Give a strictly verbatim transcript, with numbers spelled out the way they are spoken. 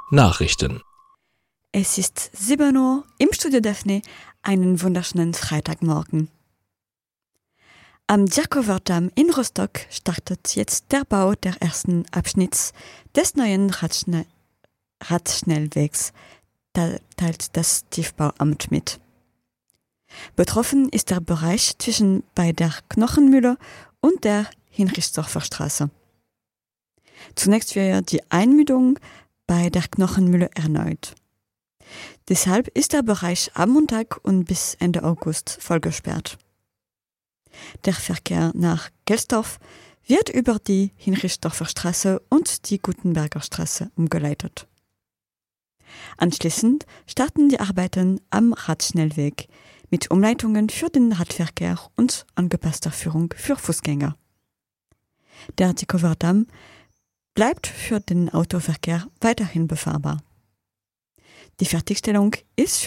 Nachrichten. Es ist sieben Uhr im Studio Daphne, einen wunderschönen Freitagmorgen. Am Djakower-Damm in Rostock startet jetzt der Bau der ersten Abschnitts des neuen Radschne- Radschnellwegs, teilt das Tiefbauamt mit. Betroffen ist der Bereich zwischen bei der Knochenmühle und der Hinrichsdorfer Straße. Zunächst wird die Einmündung bei der Knochenmühle erneut. Deshalb ist der Bereich am Montag und bis Ende August vollgesperrt. Der Verkehr nach Gelsdorf wird über die Hinrichsdorfer Straße und die Gutenberger Straße umgeleitet. Anschließend starten die Arbeiten am Radschnellweg mit Umleitungen für den Radverkehr und angepasster Führung für Fußgänger. Der Djakower-Damm bleibt für den Autoverkehr weiterhin befahrbar. Die Fertigstellung ist